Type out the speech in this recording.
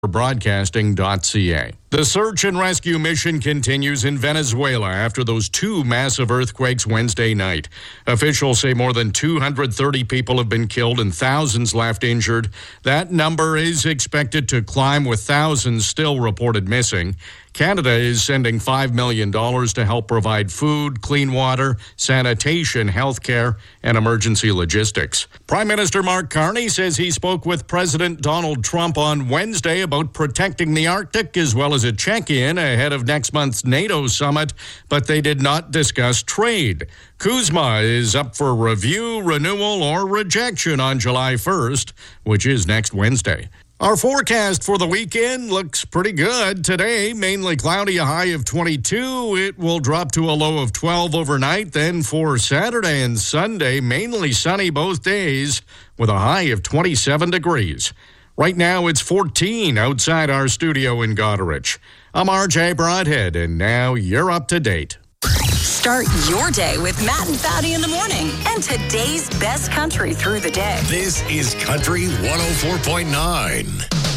broadcasting.ca. The search and rescue mission continues in Venezuela after those two massive earthquakes Wednesday night. Officials say more than 230 people have been killed and thousands left injured. That number is expected to climb with thousands still reported missing. Canada is sending $5 million to help provide food, clean water, sanitation, health care, and emergency logistics. Prime Minister Mark Carney says he spoke with President Donald Trump on Wednesday about protecting the Arctic as well as a check-in ahead of next month's NATO summit, but they did not discuss trade. CUSMA is up for review, renewal, or rejection on July 1st, which is next Wednesday. Our forecast for the weekend looks pretty good. Today, mainly cloudy, a high of 22. It will drop to a low of 12 overnight. Then for Saturday and Sunday, mainly sunny both days with a high of 27 degrees. Right now, it's 14 outside our studio in Goderich. I'm RJ Broadhead, and now you're up to date. Start your day with Matt and Fatty in the morning and today's best country through the day. This is Country 104.9.